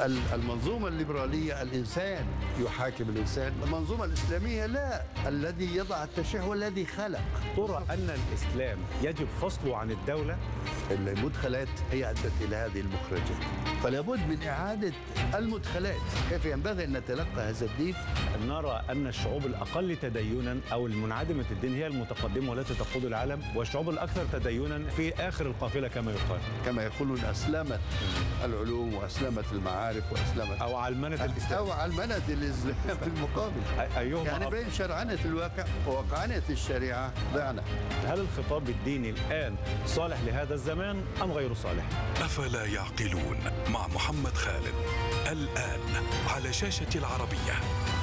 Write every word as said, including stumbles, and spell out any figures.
المنظومة الليبرالية الإنسان يحاكم الإنسان، المنظومة الإسلامية لا، الذي يضع التشريع هو الذي خلق. ترى أن الإسلام يجب فصله عن الدولة؟ المدخلات هي أدت إلى هذه المخرجات، فلا بد من إعادة المدخلات. كيف ينبغي أن نتلقى هذا الدين؟ نرى أن الشعوب الأقل تدينا أو المنعدمة الدين هي المتقدمة والتي تقود العالم، والشعوب الأكثر تدينا في آخر القافلة كما يقال. كما يقولون أسلمت العلوم وأسلمت المعارف وأسلمت أو علمنة الإسلام أو علمنة الإسلام في المقابل. أيهما يعني بين شرعنة الواقع ووقعنة الشريعة ضعنا. هل الخطاب الديني الآن صالح لهذا الزمان أم غير صالح؟ أفلا يعقلون مع محمد خالد الآن على شاشة العربية.